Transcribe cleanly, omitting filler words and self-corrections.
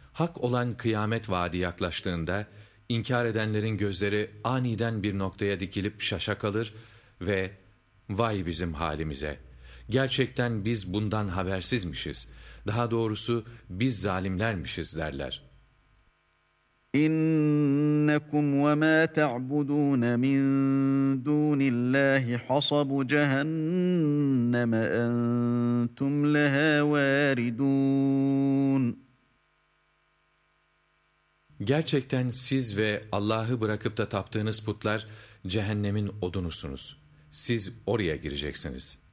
Hak olan kıyamet vaadi yaklaştığında, inkar edenlerin gözleri aniden bir noktaya dikilip şaşa kalır ve vay bizim halimize! Gerçekten biz bundan habersizmişiz. Daha doğrusu biz zalimlermişiz derler. İnnekum ve ma ta'budun min dunillahi hasabu cehenneme entum leha varidun. Gerçekten siz ve Allah'ı bırakıp da taptığınız putlar cehennemin odunusunuz. Siz oraya gireceksiniz.''